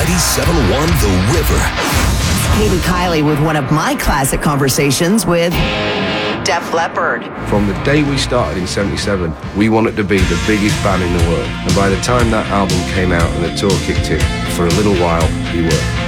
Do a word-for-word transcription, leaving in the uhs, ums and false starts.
ninety-seven point one The River. Katie Kiley with one of my classic conversations with Def Leppard. From the day we started in seventy-seven, we wanted to be the biggest band in the world. And by the time that album came out and the tour kicked in, for a little while, we were.